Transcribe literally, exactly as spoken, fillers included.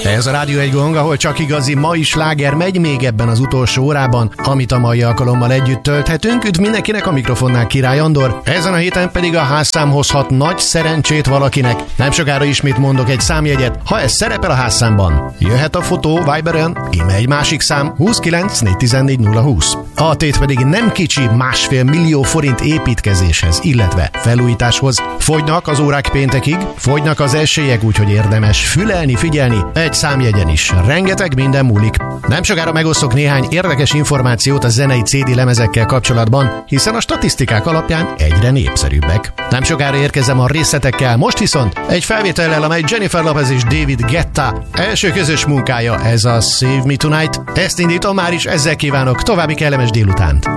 Ez a Rádió egy Gong, ahol csak igazi mai sláger megy még ebben az utolsó órában, amit a mai alkalommal együtt tölthetünk. Üdv mindenkinek, a mikrofonnál Király Andor. Ezen a héten pedig a házszám hozhat nagy szerencsét valakinek. Nem sokára ismét mondok egy számjegyet, ha ez szerepel a házszámban. Jöhet a fotó Viberen, íme egy másik szám huszonkilenc négyszáztizennégy nulla húsz. A tét pedig nem kicsi, másfél millió forint építkezéshez, illetve felújításhoz. Fogynak az órák péntekig, fogynak az esélyek, úgyhogy érdemes fülelni, figyelni. Egy számjegyen is. Rengeteg minden múlik. Nem sokára megosztok néhány érdekes információt a zenei cé dé lemezekkel kapcsolatban, hiszen a statisztikák alapján egyre népszerűbbek. Nem sokára érkezem a részletekkel, most viszont egy felvétellel, amely Jennifer Lopez és David Guetta első közös munkája, ez a Save Me Tonight. Ezt indítom már is, ezzel kívánok további kellemes délutánt.